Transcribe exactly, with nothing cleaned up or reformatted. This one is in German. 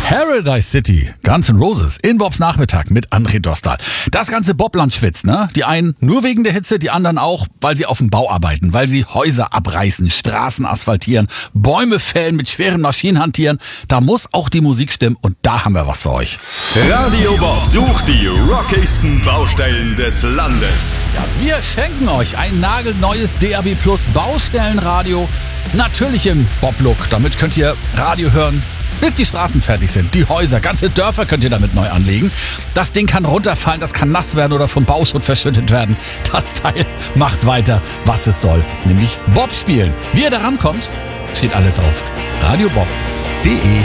Paradise City, Guns N' Roses, in Bobs Nachmittag mit André Dostal. Das ganze Bobland schwitzt, ne? Die einen nur wegen der Hitze, die anderen auch, weil sie auf dem Bau arbeiten, weil sie Häuser abreißen, Straßen asphaltieren, Bäume fällen, mit schweren Maschinen hantieren. Da muss auch die Musik stimmen und da haben wir was für euch. Radio Bob sucht die rockigsten Baustellen des Landes. Ja, wir schenken euch ein nagelneues D A B Plus Baustellenradio. Natürlich im Bob-Look. Damit könnt ihr Radio hören, bis die Straßen fertig sind. Die Häuser, ganze Dörfer könnt ihr damit neu anlegen. Das Ding kann runterfallen, das kann nass werden oder vom Bauschutt verschüttet werden. Das Teil macht weiter, was es soll. Nämlich Bob spielen. Wie ihr da rankommt, steht alles auf radiobob punkt de.